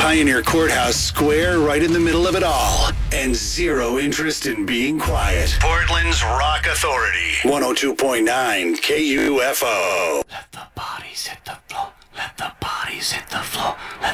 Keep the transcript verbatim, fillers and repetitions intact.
Pioneer Courthouse square right in the middle of it all. And zero interest in being quiet. Portland's Rock Authority. one oh two point nine K U F O. Let the bodies hit the